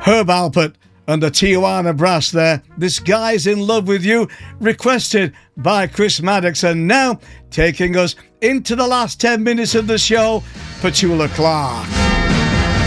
Herb Alpert and the Tijuana Brass there. This Guy's in Love with You, requested by Chris Maddox. And now, taking us into the last 10 minutes of the show, Petula Clark.